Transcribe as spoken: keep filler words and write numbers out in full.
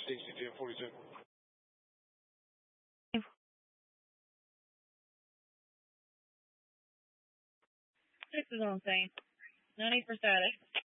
Stacy ten forty-two. This is what I'm saying. No need for status.